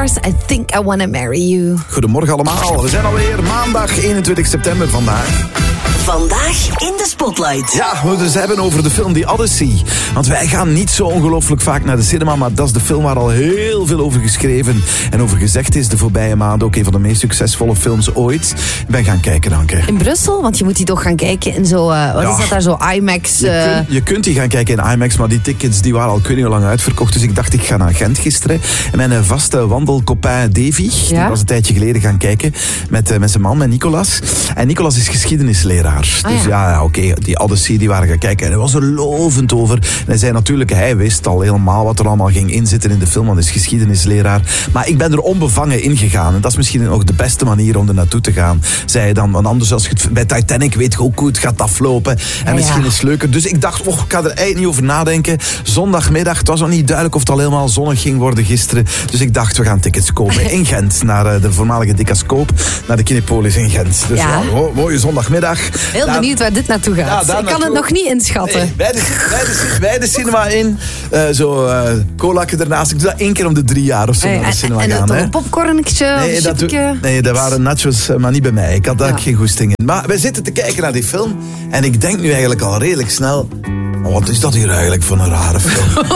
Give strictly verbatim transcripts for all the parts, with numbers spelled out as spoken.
Stars, I Think I Wanna Marry You. Goedemorgen allemaal. We zijn alweer maandag eenentwintig september vandaag. Vandaag in de Spotlight. Ja, we moeten het hebben over de film The Odyssey. Want wij gaan niet zo ongelooflijk vaak naar de cinema, maar dat is de film waar al heel veel over geschreven en over gezegd is de voorbije maanden. Ook een van de meest succesvolle films ooit. Ik ben gaan kijken, Anke. In Brussel, want je moet die toch gaan kijken in zo, uh, wat Ja. is dat daar, zo IMAX? Je, Uh... kunt, je kunt die gaan kijken in IMAX, maar die tickets die waren al kun je hoe lang uitverkocht. Dus ik dacht, ik ga naar Gent gisteren. En mijn vaste wandelcopain Davy, Ja? die was een tijdje geleden gaan kijken met, uh, met zijn man, met Nicolas. En Nicolas is geschiedenisleraar. Ah, dus ja, ja oké, okay, die Odyssey, die waren gaan kijken. En hij was er lovend over. En hij zei natuurlijk, hij wist al helemaal wat er allemaal ging inzitten in de film, want hij is geschiedenisleraar. Maar ik ben er onbevangen ingegaan. En dat is misschien ook de beste manier om er naartoe te gaan, zei hij dan. Want anders, als je het, bij Titanic weet je ook hoe het gaat aflopen. En ja, misschien ja. is het leuker. Dus ik dacht, oh, ik ga er eigenlijk niet over nadenken. Zondagmiddag, het was nog niet duidelijk of het al helemaal zonnig ging worden gisteren. Dus ik dacht, we gaan tickets kopen in Gent. Naar uh, de voormalige Dicascoop, naar de Kinepolis in Gent. Dus Ja. ja, mo- mooie zondagmiddag. Heel Daar- benieuwd waar dit naartoe gaat. Ja, daar ik kan naartoe. het nog niet inschatten. Nee, bij, de, bij, de, bij de cinema in. Uh, zo uh, colaatje ernaast. Ik doe dat één keer om de drie jaar of zo Hey, naar de en cinema en gaan. dan hè. een popcornetje of Nee, een dat, doe- chipje. nee, dat waren nachos, maar niet bij mij. Ik had daar Ja. geen goesting in. Maar wij zitten te kijken naar die film. En ik denk nu eigenlijk al redelijk snel... Oh, wat is dat hier eigenlijk voor een rare film?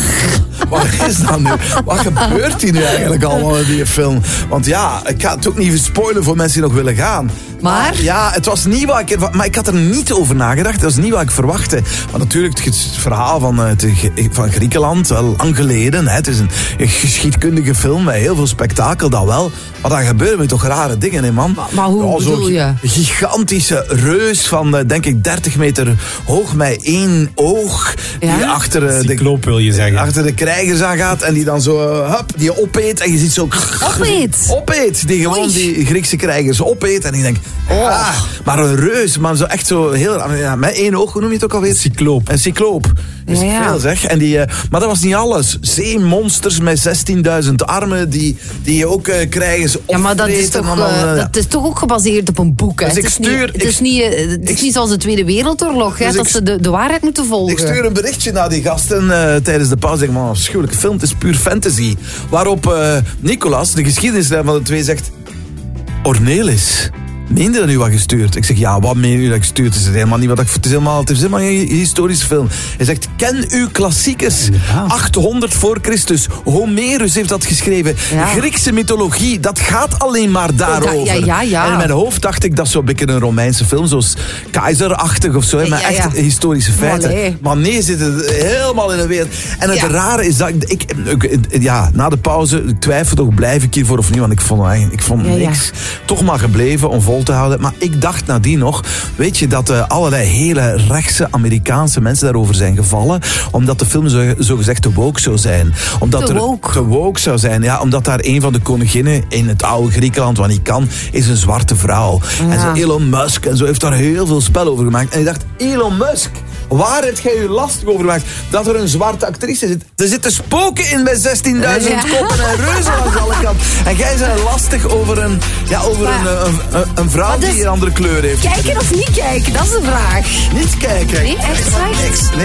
Wat is dat nu? Wat gebeurt hier nu eigenlijk allemaal in die film? Want ja, ik ga het ook niet spoilen voor mensen die nog willen gaan. Maar? Ja, het was niet wat ik... Maar ik had er niet over nagedacht. Het was niet wat ik verwachtte. Maar natuurlijk, het verhaal van, uh, te, van Griekenland, wel lang geleden. Hè. Het is een, een geschiedkundige film met heel veel spektakel, dat wel. Maar daar gebeuren me toch rare dingen, hè, man. Maar, maar hoe Ja, zo'n bedoel je? gigantische reus van, uh, denk ik, dertig meter hoog met één oog. Ja? Die achter, uh, de, Cycloop wil je zeggen. achter de krijgers aan gaat. En die dan zo, uh, hup, die opeet. En je ziet zo... Opeet? Opeet. Die gewoon Oei. die Griekse krijgers opeet. En ik denk, Oh. ah, maar een reus. Maar zo echt zo heel... Ja, met één oog, hoe noem je het ook alweer? Cycloop. Een cycloop. Dus Ja, ja. veel zeg. En die, uh, maar dat was niet alles. Zeemonsters met zestienduizend armen. Die, die je ook uh, krijgers Ja, maar dat is, opvreten toch, en allemaal, uh, uh, dat is toch ook gebaseerd op een boek. Hè? Dus ik het is stuur- niet, het is ik- niet, uh, het is ik- niet zoals de Tweede Wereldoorlog, hè, Dus dat ik- ze de, de waarheid moeten volgen. Ik stuur een berichtje naar die gasten uh, tijdens de pauze. Ik zeg, man, afschuwelijke film, het is puur fantasy. Waarop uh, Nicolas, de geschiedenisleider van de twee, zegt... Ornelis, meende dat u wat gestuurd? Ik zeg, ja, wat meen u dat gestuurd? Het is helemaal niet wat ik... Het is helemaal, het is helemaal geen historische film. Hij zegt, ken u klassiekers? Inderdaad. achthonderd voor Christus. Homerus heeft dat geschreven. Ja. Griekse mythologie, dat gaat alleen maar daarover. ja, ja, ja. En in mijn hoofd dacht ik, dat is zo'n beetje een Romeinse film, zoals Keizerachtig of zo, hè, Ja, met ja, echt ja. historische feiten. nee. Maar nee, zit het helemaal in de wereld. En het Ja. rare is dat ik, ik, ik- ja, na de pauze, ik twijfel toch, blijf ik hiervoor of niet, want ik vond, eigenlijk- ik vond Ja, ja. niks. Toch maar gebleven om vol te houden. Maar ik dacht nadien nog, weet je, dat uh, allerlei hele rechtse Amerikaanse mensen daarover zijn gevallen, omdat de film zo, zo gezegd te woke zou zijn. Omdat Te er woke? te woke zou zijn, ja, omdat daar een van de koninginnen in het oude Griekenland, wat niet kan, is een zwarte vrouw. En zo Elon Musk en zo heeft daar heel veel spel over gemaakt. En ik dacht, Elon Musk, waar heb jij je lastig over gemaakt? Dat er een zwarte actrice zit. Er zitten spoken in bij zestienduizend Ja. koppen en reuzen langs alle kanten. En jij bent lastig over een, ja, over Maar- een, een, een, een vrouw Maar dus- die een andere kleur heeft. Kijken of niet kijken, dat is de vraag. Niet kijken. Nee, echt Helemaal slecht? niks. Nee.